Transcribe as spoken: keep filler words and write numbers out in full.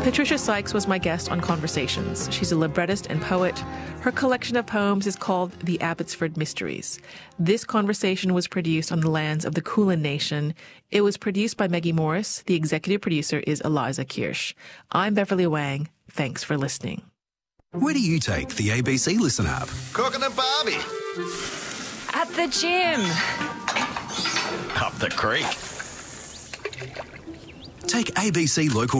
Patricia Sykes was my guest on Conversations. She's a librettist and poet. Her collection of poems is called The Abbotsford Mysteries. This conversation was produced on the lands of the Kulin Nation. It was produced by Maggie Morris. The executive producer is Eliza Kirsch. I'm Beverly Wang. Thanks for listening. Where do you take the A B C Listen app? Cooking a barbie. At the gym. Up the creek. Take A B C Local